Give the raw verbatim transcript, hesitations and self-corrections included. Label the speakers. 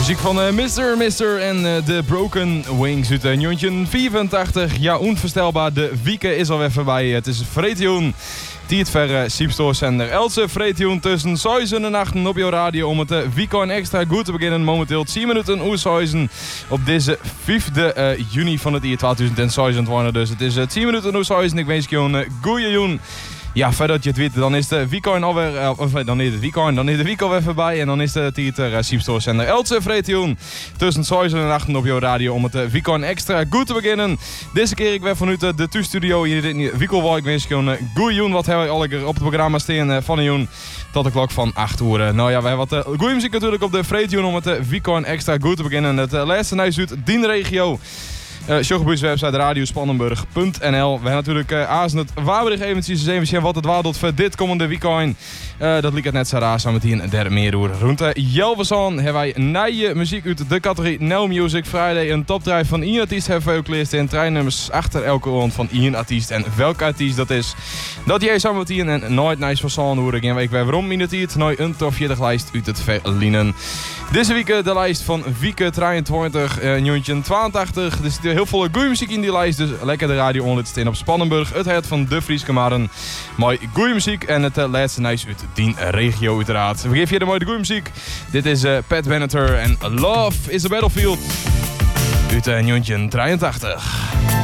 Speaker 1: Muziek van uh, mister mister en uh, de Broken Wings uit uh, negentien vierentachtig. Ja, onvoorstelbaar. De weekend is alweer voorbij. Het is Vreetjoen. Tiet verre Siepstoorzender Else Vreetjoen tussen zeven en acht op jouw radio om het uh, weekend extra goed te beginnen. Momenteel tien minuten oershuizen op deze vijfde uh, juni van het jaar tweeduizend zesentwintig. Dus het is uh, tien minuten oershuizen. Ik wens je een uh, goeie joen. Ja, voordat je het weet, dan is de weekend alweer, uh, of dan is het weekend, dan is de week alweer voorbij. En dan is de Tieter uh, Siepstoorzender Else Vreetjoen tussen zeven en acht op jouw radio om het uh, weekend extra goed te beginnen. Deze keer ik weer vanuit uh, de thuisstudio hier in de Wiekelwijk. Ik wens je een uh, goeie joen. Wat hebben we al op het programma staan uh, van een joen tot de klok van acht uur. Uh, nou ja, we hebben wat uh, goeie muziek natuurlijk op de Vreetjoen om het uh, weekend extra goed te beginnen. Het uh, laatste nieuws uit die regio. Uh, Showgebieds website radiospannenburg punt n l. We hebben natuurlijk uh, azen het waarbericht eventjes eens even zien wat het waar doet voor dit komende weekend. Uh, dat liep het net zo raar samen met een der meer uur. Rond uh, Jelvesan hebben wij nieuwe muziek uit de categorie Now Music Friday. Een topdrive van één artiest hebben we ook geleerd in treinnummers achter elke rond van één artiest. En welke artiest dat is, dat jij samen met één en nooit nice van zon horen. Geen week weer waarom in het tijd nooit een top veertig lijst uit het verliezen. Deze week de lijst van Wieke drieëntwintig, uh, negentien tweeëntachtig. Er zit heel veel goeie muziek in die lijst, dus lekker de radio onlid staan op Spannenburg. Het hart van de Frieske Maren. Mooi goeie muziek en het uh, laatste nice uit die regio uiteraard. We geven je de mooie goeie muziek. Dit is uh, Pat Benatar en Love is a Battlefield uit uh, negentien drieëntachtig.